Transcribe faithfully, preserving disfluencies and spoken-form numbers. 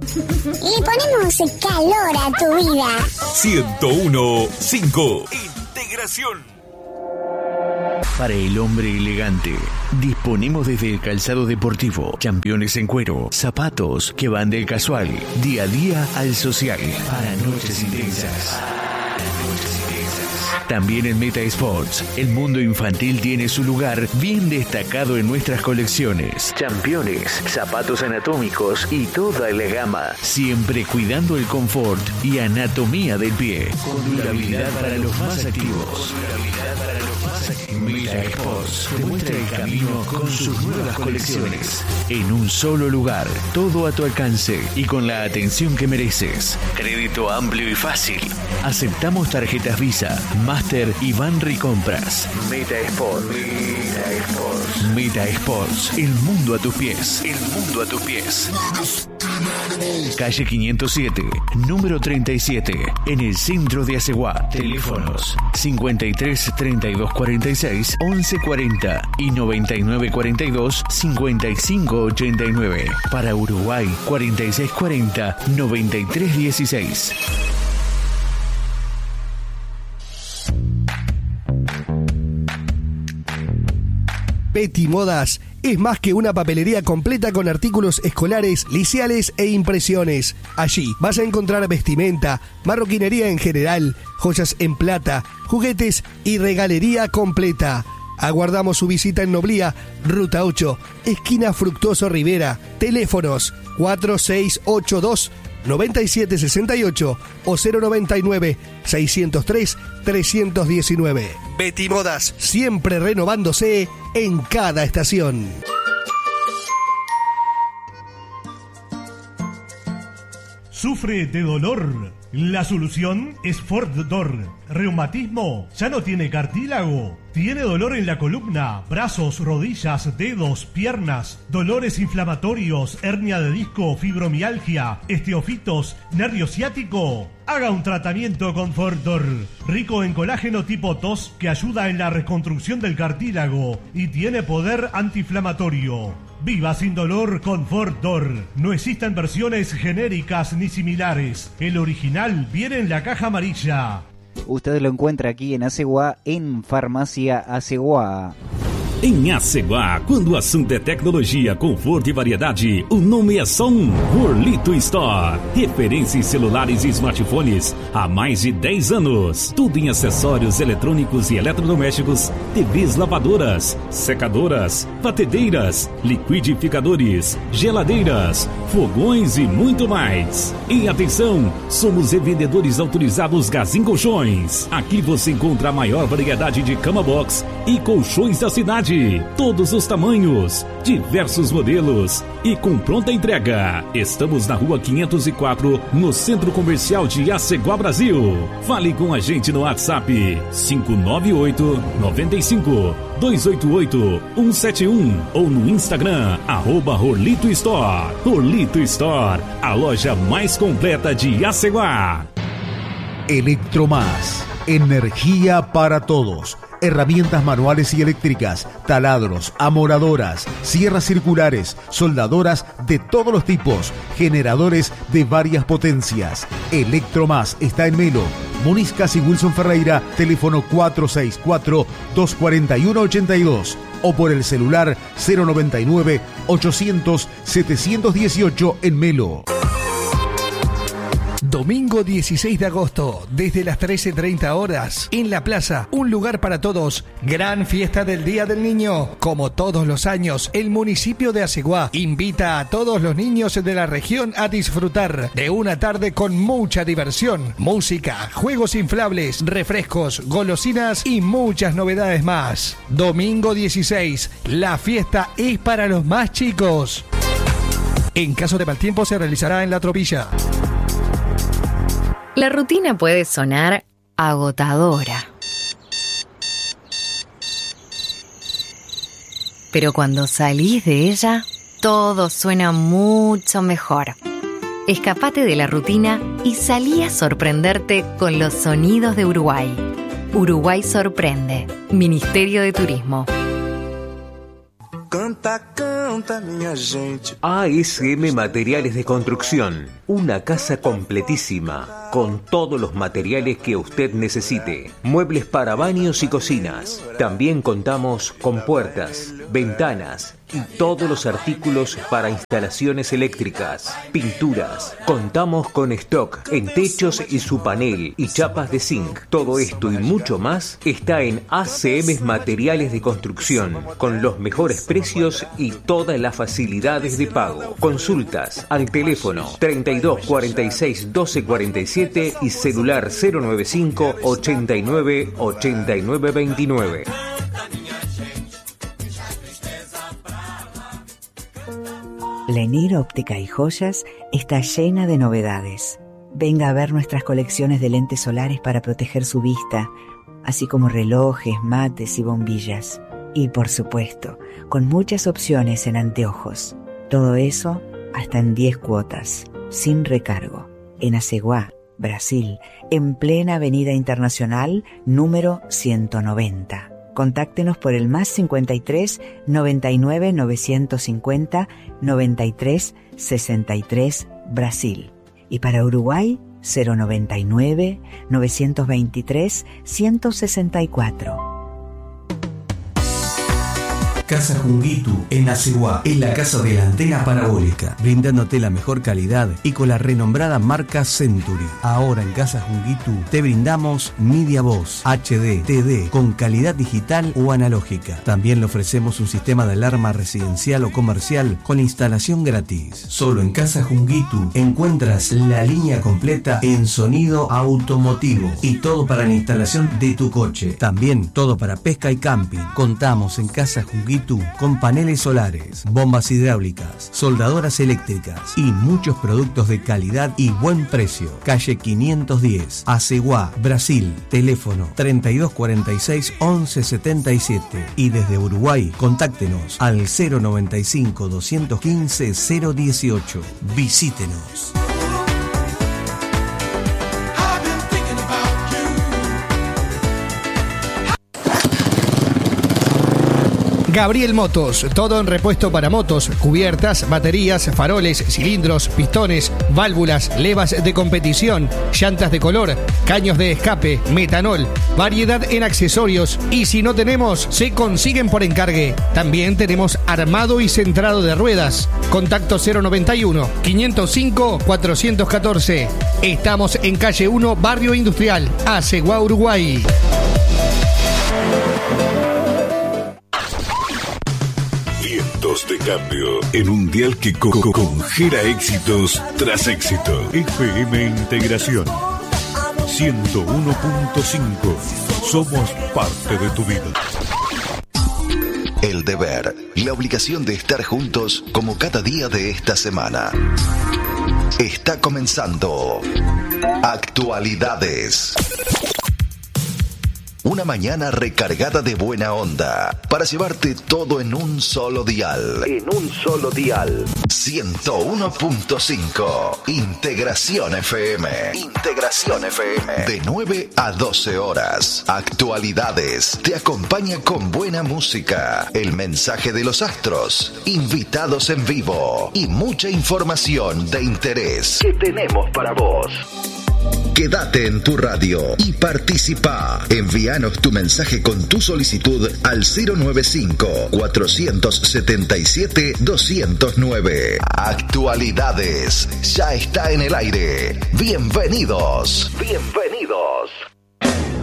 Le ponemos calor a tu vida. ciento uno punto cinco. Integración. Para el hombre elegante, disponemos desde el calzado deportivo, championes en cuero, zapatos que van del casual, día a día al social, para noches intensas. También en Meta Sports, el mundo infantil tiene su lugar bien destacado en nuestras colecciones. Championes, zapatos anatómicos y toda la gama, siempre cuidando el confort y anatomía del pie. Con durabilidad para los más activos. Meta Sports te muestra el camino con sus nuevas colecciones. En un solo lugar, todo a tu alcance y con la atención que mereces. Crédito amplio y fácil. Aceptamos tarjetas Visa, Master y Banri Compras. Meta Sports. Meta Sports. Meta Sports. El mundo a tus pies. El mundo a tus pies. Calle quinientos siete, número treinta y siete, en el centro de Aceguá. Teléfonos cincuenta y tres, treinta y dos, cuarenta y seis, once cuarenta y noventa y nueve cuarenta y dos, cincuenta y cinco ochenta y nueve. Para Uruguay, cuarenta y seis cuarenta, noventa y tres dieciséis. Betty Modas es más que una papelería completa con artículos escolares, liceales e impresiones. Allí vas a encontrar vestimenta, marroquinería en general, joyas en plata, juguetes y regalería completa. Aguardamos su visita en Noblía, Ruta ocho, esquina Fructuoso Rivera. Teléfonos cuatro seis ocho dos, nueve siete seis ocho o cero noventa y nueve, seiscientos tres, trescientos diecinueve. Betty Modas, siempre renovándose en cada estación. ¿Sufre de dolor? La solución es Fordor. ¿Reumatismo? ¿Ya no tiene cartílago? ¿Tiene dolor en la columna, brazos, rodillas, dedos, piernas? ¿Dolores inflamatorios, hernia de disco, fibromialgia, esteofitos, nervio ciático? Haga un tratamiento con Fordor, rico en colágeno tipo T O S que ayuda en la reconstrucción del cartílago y tiene poder antiinflamatorio. Viva sin dolor con Fordor. No existen versiones genéricas ni similares. El original viene en la caja amarilla. Usted lo encuentra aquí en Aceguá, en Farmácia Aceguá. Em Aceguá, quando o assunto é tecnologia, conforto e variedade, o nome é só um: Horlito Store. Referência em celulares e smartphones há mais de dez anos. Tudo em acessórios eletrônicos e eletrodomésticos, T Vs lavadoras, secadoras, batedeiras, liquidificadores, geladeiras, fogões e muito mais. E atenção, somos revendedores autorizados Gazin Colchões. Aqui você encontra a maior variedade de cama box e colchões da cidade. Todos os tamanhos, diversos modelos e com pronta entrega. Estamos na rua quinhentos e quatro, no Centro Comercial de Aceguá, Brasil. Fale com a gente no WhatsApp cinco nove oito, nove cinco, dois oito oito, um sete um ou no Instagram, arroba Horlito Store. Horlito Store, a loja mais completa de Aceguá. Electromás, energía para todos. Herramientas manuales y eléctricas, taladros, amoradoras, sierras circulares, soldadoras de todos los tipos, generadores de varias potencias. Electromás está en Melo, Muniscas y Wilson Ferreira, teléfono cuatro seis cuatro, dos cuatro uno, ocho dos o por el celular cero noventa y nueve, ochocientos, setecientos dieciocho en Melo. Domingo dieciséis de agosto, desde las trece treinta horas, en la plaza, un lugar para todos, gran fiesta del Día del Niño. Como todos los años, el municipio de Aceguá invita a todos los niños de la región a disfrutar de una tarde con mucha diversión, música, juegos inflables, refrescos, golosinas y muchas novedades más. Domingo dieciséis, la fiesta es para los más chicos. En caso de mal tiempo se realizará en La Tropilla. La rutina puede sonar agotadora. Pero cuando salís de ella, todo suena mucho mejor. Escapate de la rutina y salí a sorprenderte con los sonidos de Uruguay. Uruguay sorprende. Ministerio de Turismo. Canta, canta. canta minha gente. A S M Materiales de Construcción, una casa completísima, con todos los materiales que usted necesite. Muebles para baños y cocinas. También contamos con puertas, ventanas y todos los artículos para instalaciones eléctricas, pinturas. Contamos con stock en techos y su panel y chapas de zinc. Todo esto y mucho más está en A C M Materiales de Construcción, con los mejores precios y todas las facilidades de pago. Consultas al teléfono treinta y dos cuarenta y seis doce cuarenta y siete y celular cero noventa y cinco ochenta y nueve ochenta y nueve veintinueve. Lenir Óptica y Joyas está llena de novedades. Venga a ver nuestras colecciones de lentes solares para proteger su vista, así como relojes, mates y bombillas. Y por supuesto, con muchas opciones en anteojos. Todo eso hasta en diez cuotas, sin recargo. En Aceguá, Brasil, en plena Avenida Internacional, número ciento noventa. Contáctenos por el más cincuenta y tres noventa y nueve novecientos cincuenta noventa y tres sesenta y tres Brasil. Y para Uruguay, cero noventa y nueve novecientos veintitrés ciento sesenta y cuatro. Casa Junguitu, en Aceguá, es la casa de la antena parabólica, brindándote la mejor calidad y con la renombrada marca Century. Ahora en Casa Junguitu te brindamos Media Voz, H D, T D, con calidad digital o analógica. También le ofrecemos un sistema de alarma residencial o comercial con instalación gratis. Solo en Casa Junguitu encuentras la línea completa en sonido automotivo y todo para la instalación de tu coche. También todo para pesca y camping. Contamos en Casa Junguitu con paneles solares, bombas hidráulicas, soldadoras eléctricas y muchos productos de calidad y buen precio. Calle quinientos diez, Aceguá, Brasil. Teléfono treinta y dos cuarenta y seis once setenta y siete. Y desde Uruguay, contáctenos al cero noventa y cinco doscientos quince cero dieciocho. Visítenos. Gabriel Motos, todo en repuesto para motos, cubiertas, baterías, faroles, cilindros, pistones, válvulas, levas de competición, llantas de color, caños de escape, metanol, variedad en accesorios y si no tenemos, se consiguen por encargue. También tenemos armado y centrado de ruedas. Contacto cero noventa y uno quinientos cinco cuatrocientos catorce. Estamos en calle uno, Barrio Industrial, Aceguá, Uruguay. De cambio en un dial que co co congela éxitos tras éxito. F M Integración ciento uno punto cinco. Somos parte de tu vida. El deber, la obligación de estar juntos como cada día de esta semana. Está comenzando Actualidades. Una mañana recargada de buena onda para llevarte todo en un solo dial. En un solo dial. ciento uno punto cinco. Integración F M. Integración F M. De nueve a doce horas. Actualidades. Te acompaña con buena música. El mensaje de los astros. Invitados en vivo. Y mucha información de interés que tenemos para vos. Quédate en tu radio y participa. Envíanos tu mensaje con tu solicitud al cero noventa y cinco cuatrocientos setenta y siete doscientos nueve. Actualidades ya está en el aire. Bienvenidos. Bienvenidos.